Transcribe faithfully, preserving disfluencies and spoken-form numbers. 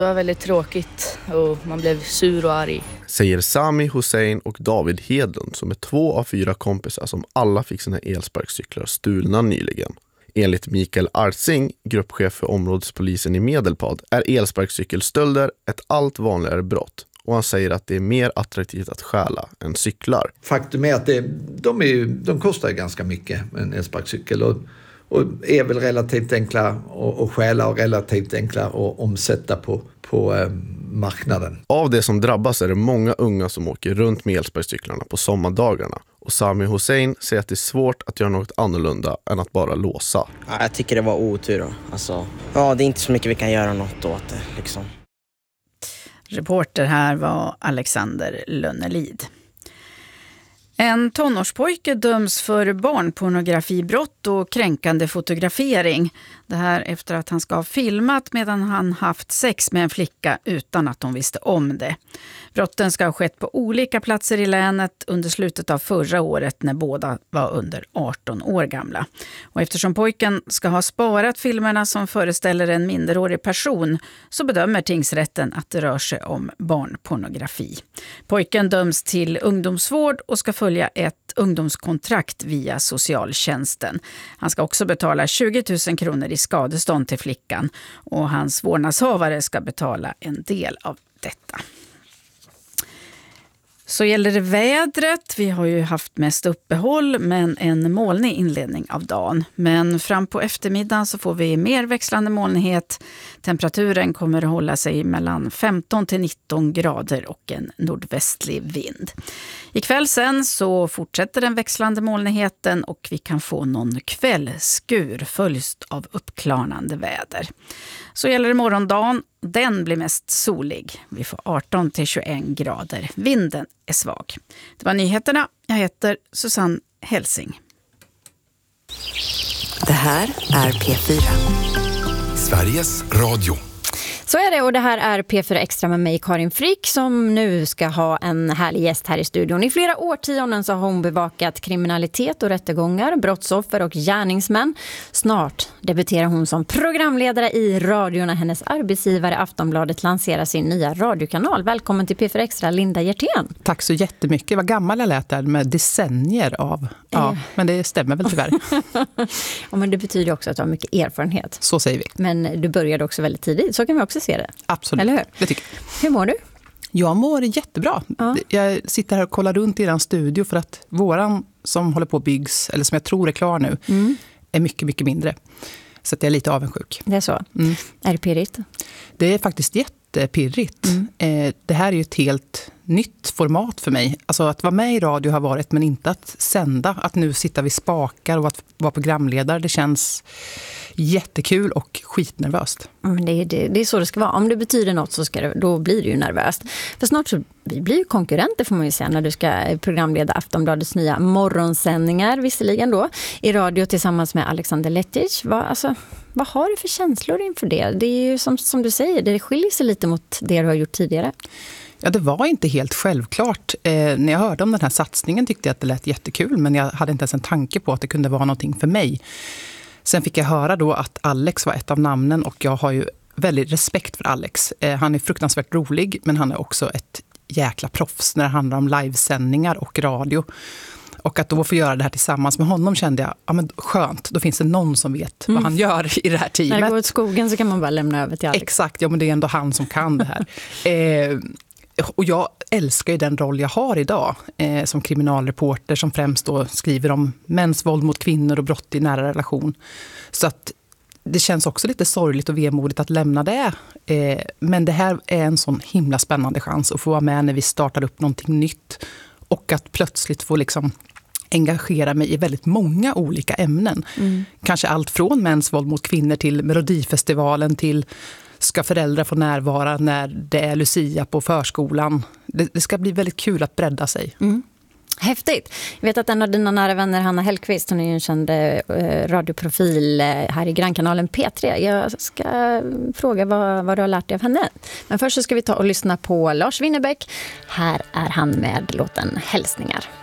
Det var väldigt tråkigt och man blev sur och arg. Säger Sami Hussein och David Hedlund som är två av fyra kompisar som alla fick sina elsparkcyklar stulna nyligen. Enligt Mikael Artsing, gruppchef för områdespolisen i Medelpad, är elsparkcykelstölder ett allt vanligare brott. Och han säger att det är mer attraktivt att stjäla än cyklar. Faktum är att det, de, är ju, de kostar ganska mycket, en elsparkcykel. Och, och är väl relativt enkla att, att stjäla och relativt enkla att omsätta på, på eh, marknaden. Av det som drabbas är det många unga som åker runt med elsparkcyklarna på sommardagarna. Och Sami Hussein säger att det är svårt att göra något annorlunda än att bara låsa. Jag tycker det var otur då. Alltså, ja, det är inte så mycket vi kan göra något åt det liksom. Reporter här var Alexander Lönnelid. En tonårspojke döms för barnpornografibrott och kränkande fotografering. Det här efter att han ska ha filmat medan han haft sex med en flicka utan att hon visste om det. Brotten ska ha skett på olika platser i länet under slutet av förra året när båda var under arton år gamla. Och eftersom pojken ska ha sparat filmerna som föreställer en minderårig person så bedömer tingsrätten att det rör sig om barnpornografi. Pojken döms till ungdomsvård och ska följa ett ungdomskontrakt via socialtjänsten. Han ska också betala tjugo tusen kronor i skadestånd till flickan och hans vårdnadshavare ska betala en del av detta. Så gäller det vädret. Vi har ju haft mest uppehåll men en molnig inledning av dagen. Men fram på eftermiddagen så får vi mer växlande molnighet. Temperaturen kommer att hålla sig mellan femton till nitton grader och en nordvästlig vind. Ikväll sen så fortsätter den växlande molnigheten och vi kan få någon kvällskur följt av uppklarnande väder. Så gäller det morgondagen. Den blir mest solig. Vi får arton till tjugoett grader. Vinden är svag. Det var nyheterna. Jag heter Susanne Helsing. Det här är P fyra. Sveriges Radio. Så är det, och det här är P fyra Extra med mig, Karin Frick, som nu ska ha en härlig gäst här i studion. I flera årtionden så har hon bevakat kriminalitet och rättegångar, brottsoffer och gärningsmän. Snart debuterar hon som programledare i radio när hennes arbetsgivare Aftonbladet lanserar sin nya radiokanal. Välkommen till P fyra Extra, Linda Hjertén. Tack så jättemycket. Vad gammal jag lät där med decennier av. Ja, men det stämmer väl tyvärr. Ja, men det betyder också att du har mycket erfarenhet. Så säger vi. Men du började också väldigt tidigt, så kan vi också se det. Absolut, eller hur? Det tycker jag. Hur mår du? Jag mår jättebra. Ja. Jag sitter här och kollar runt i den studio för att våran som håller på att byggs, eller som jag tror är klar nu, mm. är mycket, mycket mindre. Så att jag är lite avundsjuk. Det är så? Mm. Är det pirrigt? Det är faktiskt jättepirrigt. Mm. Det här är ju ett helt nytt format för mig. Alltså att vara med i radio har varit, men inte att sända. Att nu sitta vid spakar och att vara programledare, det känns jättekul och skitnervöst. Mm, det, det, det är så det ska vara. Om det betyder något så ska det, då blir det ju nervöst. För snart så vi blir ju konkurrenter, får man ju säga, när du ska programleda Aftonbladets nya morgonsändningar, visserligen då, i radio tillsammans med Alexander Lettich. Vad, alltså, vad har du för känslor inför det? Det är ju som, som du säger, det skiljer sig lite mot det du har gjort tidigare. Ja, det var inte helt självklart. Eh, när jag hörde om den här satsningen tyckte jag att det lät jättekul, men jag hade inte ens en tanke på att det kunde vara någonting för mig. Sen fick jag höra då att Alex var ett av namnen och jag har ju väldigt respekt för Alex. Eh, han är fruktansvärt rolig, men han är också ett jäkla proffs när det handlar om livesändningar och radio. Och att då få göra det här tillsammans med honom kände jag, ja men skönt, då finns det någon som vet mm. vad han gör i det här teamet. När det går åt skogen så kan man bara lämna över till Alex. Exakt, ja men det är ändå han som kan det här. eh, och jag älskar ju den roll jag har idag eh, som kriminalreporter som främst då skriver om mäns våld mot kvinnor och brott i nära relation. Så att det känns också lite sorgligt och vemodigt att lämna det. Eh, men det här är en sån himla spännande chans att få vara med när vi startar upp någonting nytt. Och att plötsligt få liksom engagera mig i väldigt många olika ämnen. Mm. Kanske allt från mäns våld mot kvinnor till Melodifestivalen till ska föräldrar få närvara när det är Lucia på förskolan. Det, det ska bli väldigt kul att bredda sig. Mm. Häftigt. Jag vet att en av dina nära vänner, Hanna Hellqvist, hon är ju en känd eh, radioprofil eh, här i grannkanalen P tre. Jag ska fråga vad, vad du har lärt dig av henne. Men först så ska vi ta och lyssna på Lars Winnerbäck. Här är han med låten Hälsningar.